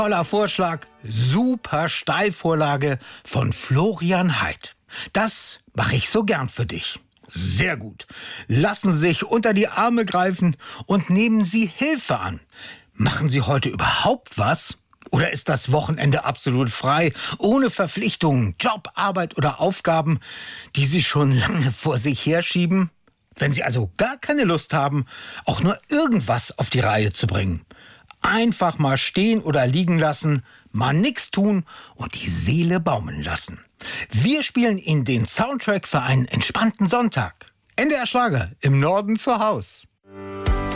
Toller Vorschlag, super Steilvorlage von Florian Heid. Das mache ich so gern für dich. Sehr gut. Lassen Sie sich unter die Arme greifen und nehmen Sie Hilfe an. Machen Sie heute überhaupt was? Oder ist das Wochenende absolut frei, ohne Verpflichtungen, Job, Arbeit oder Aufgaben, die Sie schon lange vor sich herschieben? Wenn Sie also gar keine Lust haben, auch nur irgendwas auf die Reihe zu bringen, einfach mal stehen oder liegen lassen, mal nix tun und die Seele baumeln lassen. Wir spielen Ihnen den Soundtrack für einen entspannten Sonntag. NDR Schlager im Norden zu Haus.